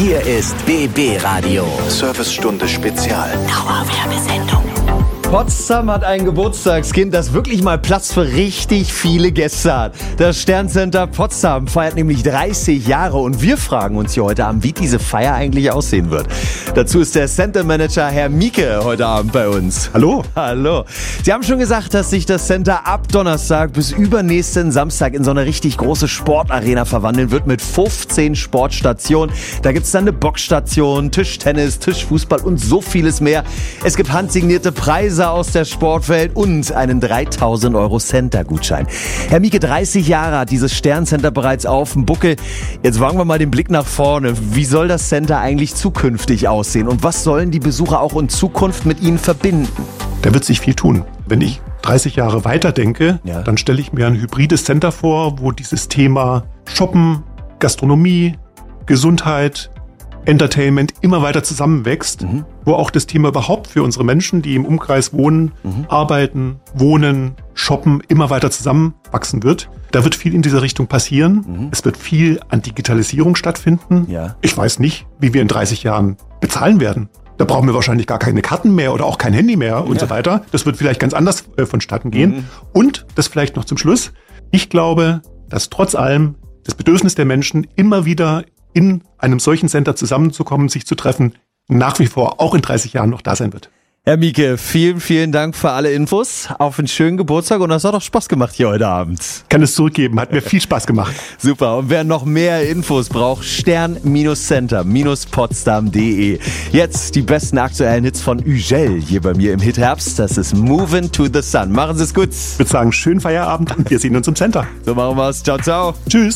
Hier ist BB Radio. Servicestunde Spezial. Dauerwerbesendung. Potsdam hat ein Geburtstagskind, das wirklich mal Platz für richtig viele Gäste hat. Das Sterncenter Potsdam feiert nämlich 30 Jahre und wir fragen uns hier heute Abend, wie diese Feier eigentlich aussehen wird. Dazu ist der Center Manager Herr Mieke heute Abend bei uns. Hallo. Hallo. Sie haben schon gesagt, dass sich das Center ab Donnerstag bis übernächsten Samstag in so eine richtig große Sportarena verwandeln wird mit 15 Sportstationen. Da gibt's dann eine Boxstation, Tischtennis, Tischfußball und so vieles mehr. Es gibt handsignierte Preise aus der Sportwelt und einen 3.000 € Center-Gutschein. Herr Mieke, 30 Jahre hat dieses Sterncenter bereits auf dem Buckel. Jetzt wagen wir mal den Blick nach vorne. Wie soll das Center eigentlich zukünftig aussehen und was sollen die Besucher auch in Zukunft mit Ihnen verbinden? Da wird sich viel tun. Wenn ich 30 Jahre weiterdenke, dann stelle ich mir ein hybrides Center vor, wo dieses Thema Shoppen, Gastronomie, Gesundheit, Entertainment immer weiter zusammenwächst, wo auch das Thema überhaupt für unsere Menschen, die im Umkreis wohnen, arbeiten, wohnen, shoppen, immer weiter zusammenwachsen wird. Da wird viel in dieser Richtung passieren. Es wird viel an Digitalisierung stattfinden. Ja. Ich weiß nicht, wie wir in 30 Jahren bezahlen werden. Da brauchen wir wahrscheinlich gar keine Karten mehr oder auch kein Handy mehr und so weiter. Das wird vielleicht ganz anders vonstatten gehen. Und das vielleicht noch zum Schluss. Ich glaube, dass trotz allem das Bedürfnis der Menschen immer wieder in einem solchen Center zusammenzukommen, sich zu treffen, nach wie vor auch in 30 Jahren noch da sein wird. Herr Mieke, vielen, vielen Dank für alle Infos. Auf einen schönen Geburtstag und das hat doch Spaß gemacht hier heute Abend. Kann es zurückgeben, hat mir viel Spaß gemacht. Super, und wer noch mehr Infos braucht, stern-center-potsdam.de. Jetzt die besten aktuellen Hits von Ugel hier bei mir im Hitherbst. Das ist Movin' to the Sun. Machen Sie es gut. Ich würde sagen, schönen Feierabend und wir sehen uns im Center. So machen wir's. Ciao, ciao. Tschüss.